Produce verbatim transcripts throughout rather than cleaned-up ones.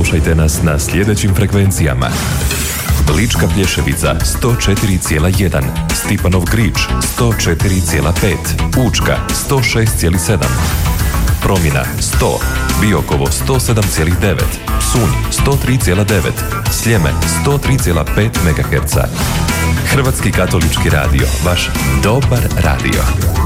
Slušajte nas na sljedećim frekvencijama: Lička Plješevica sto četiri zarez jedan, Stipanov Grič sto četiri zarez pet, Učka sto šest zarez sedam, Promina sto, Biokovo sto sedam zarez devet, Psunj sto tri zarez devet, Sljeme sto tri zarez pet megaherca. Hrvatski katolički radio, vaš dobar radio.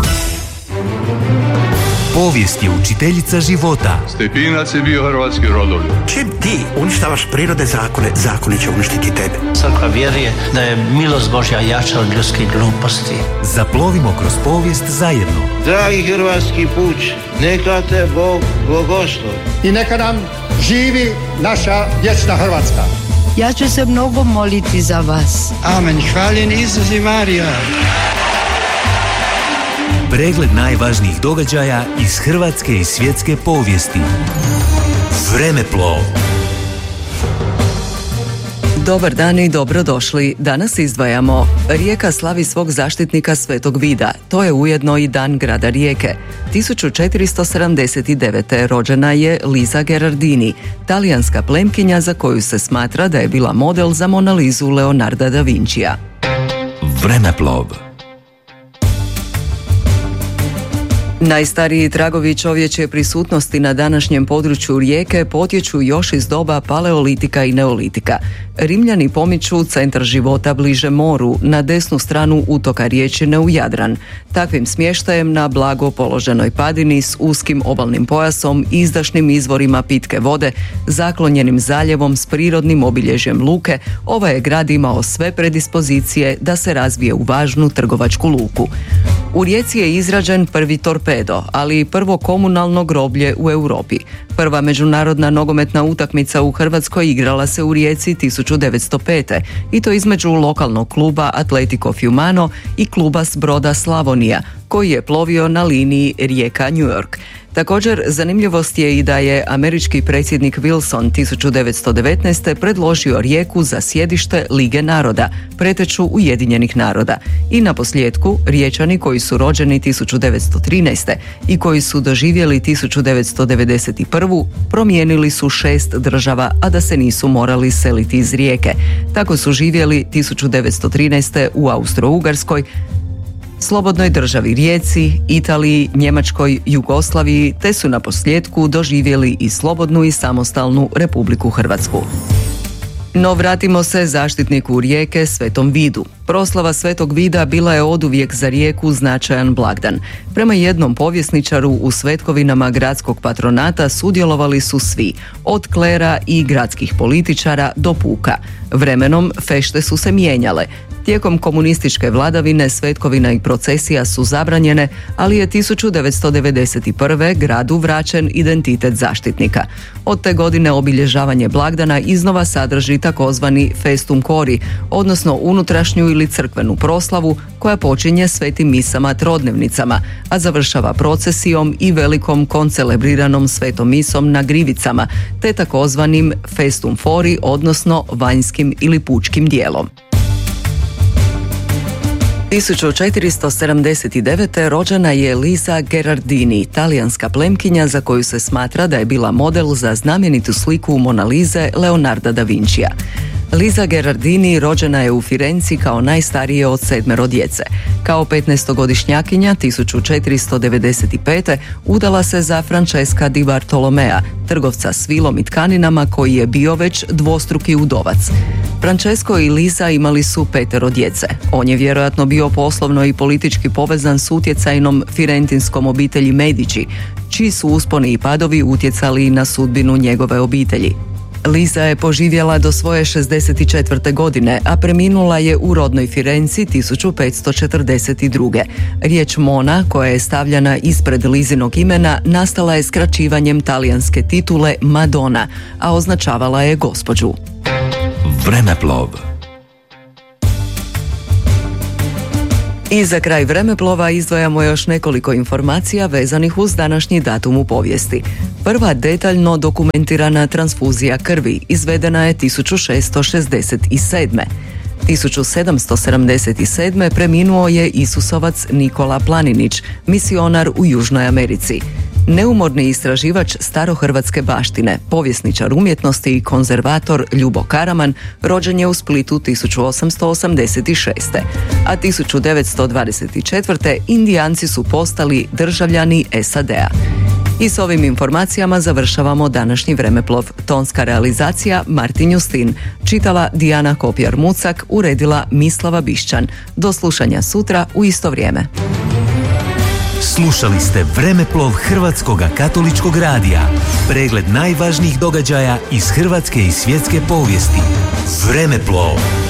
Povijest je učiteljica života. Stepinac je bio hrvatski rodoljub. Čim ti uništavaš prirode zakone, zakoni će uništiti tebe. Crkva vjeruje da je milost Božja jača od ljudskih gluposti. Zaplovimo kroz povijest zajedno. Dragi hrvatski puč, neka te Bog blagoslovi. I neka nam živi naša vječna Hrvatska. Ja ću se mnogo moliti za vas. Amen. Hvaljen Isus i Marija. Pregled najvažnijih događaja iz hrvatske i svjetske povijesti. Vremeplov. Dobar dan i dobrodošli. Danas izdvajamo: Rijeka slavi svog zaštitnika Svetog Vida. To je ujedno i dan grada Rijeke. tisuću četiristo sedamdeset devete. rođena je Lisa Gherardini, talijanska plemkinja za koju se smatra da je bila model za Mona Lisu Leonarda da Vincija. Vremeplov. Najstariji tragovi čovječje prisutnosti na današnjem području Rijeke potječu još iz doba paleolitika i neolitika. Rimljani pomiču centar života bliže moru, na desnu stranu utoka Riječine u Jadran. Takvim smještajem na blago položenoj padini s uskim obalnim pojasom, izdašnim izvorima pitke vode, zaklonjenim zaljevom s prirodnim obilježjem luke, ovaj je grad imao sve predispozicije da se razvije u važnu trgovačku luku. U Rijeci je izrađen prvi torpedo, ali i prvo komunalno groblje u Europi. Prva međunarodna nogometna utakmica u Hrvatskoj igrala se u Rijeci tisuću devetsto pete. i to između lokalnog kluba Atletico Fiumano i kluba s broda Slavonija, koji je plovio na liniji Rijeka-New York. Također, zanimljivost je i da je američki predsjednik Wilson tisuću devetsto devetnaeste. predložio Rijeku za sjedište Lige naroda, preteču Ujedinjenih naroda. I na posljedku, Riječani koji su rođeni tisuću devetsto trinaeste. i koji su doživjeli tisuću devetsto devedeset prvu. promijenili su šest država, a da se nisu morali seliti iz Rijeke. Tako su živjeli tisuću devetsto trinaeste. u Austro-Ugarskoj, Slobodnoj državi Rijeci, Italiji, Njemačkoj, Jugoslaviji, te su na posljedku doživjeli i slobodnu i samostalnu Republiku Hrvatsku. No vratimo se zaštitniku Rijeke, Svetom Vidu. Proslava Svetog Vida bila je oduvijek za Rijeku značajan blagdan. Prema jednom povjesničaru, u svetkovinama gradskog patronata sudjelovali su svi, od klera i gradskih političara do puka. Vremenom fešte su se mijenjale. Tijekom komunističke vladavine svetkovina i procesija su zabranjene, ali je tisuću devetsto devedeset prve. gradu vraćen identitet zaštitnika. Od te godine obilježavanje blagdana iznova sadrži takozvani festum cori, odnosno unutrašnju ili crkvenu proslavu koja počinje svetim misama trodnevnicama, a završava procesijom i velikom koncelebriranom svetom misom na Grivicama, te takozvanim festum fori, odnosno vanjskim ili pučkim dijelom. tisuću četiristo sedamdeset devete. rođena je Lisa Gherardini, talijanska plemkinja za koju se smatra da je bila model za znamenitu sliku Mona Lise Leonarda da Vincija. Lisa Gherardini rođena je u Firenci kao najstarije od sedmero djece. Kao petnaestogodišnjakinja tisuću četiristo devedeset pete. udala se za Francesca di Bartolomea, trgovca s vilom i tkaninama koji je bio već dvostruki udovac. Francesco i Lisa imali su petero djece. On je vjerojatno bio poslovno i politički povezan s utjecajnom firentinskom obitelji Medici, čiji su usponi i padovi utjecali na sudbinu njegove obitelji. Lisa je poživjela do svoje šezdeset četvrte. godine, a preminula je u rodnoj Firenci tisuću petsto četrdeset druge. Riječ Mona, koja je stavljena ispred Lizinog imena, nastala je skraćivanjem talijanske titule Madonna, a označavala je gospođu. Vremeplov. I za kraj vremeplova izdvajamo još nekoliko informacija vezanih uz današnji datum u povijesti. Prva detaljno dokumentirana transfuzija krvi izvedena je tisuću šesto šezdeset sedme. tisuću sedamsto sedamdeset sedme. preminuo je Isusovac Nikola Planinić, misionar u Južnoj Americi. Neumorni istraživač starohrvatske baštine, povjesničar umjetnosti i konzervator Ljubo Karaman rođen je u Splitu tisuću osamsto osamdeset šeste. a tisuću devetsto dvadeset četvrte. Indijanci su postali državljani S A D-a. I s ovim informacijama završavamo današnji Vremeplov. Tonska realizacija Martin Justin, čitala Dijana Kopjar-Mucak, uredila Mislava Bišćan. Do slušanja sutra u isto vrijeme. Slušali ste Vremeplov Hrvatskog katoličkog radija. Pregled najvažnijih događaja iz hrvatske i svjetske povijesti. Vremeplov.